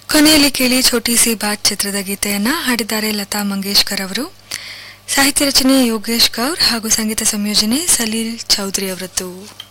ಕೊನೆಯಲ್ಲಿ ಕೇಳಿ ಛೋಟಿ ಸಿ ಬಾತ್ ಚಿತ್ರದ ಗೀತೆಯನ್ನ ಹಾಡಿದ್ದಾರೆ ಲತಾ ಮಂಗೇಶ್ಕರ್ ಅವರು. ಸಾಹಿತ್ಯ ರಚನೆ ಯೋಗೇಶ್ ಗೌರ್ ಹಾಗೂ ಸಂಗೀತ ಸಂಯೋಜನೆ ಸಲೀಲ್ ಚೌಧರಿ ಅವರದ್ದು.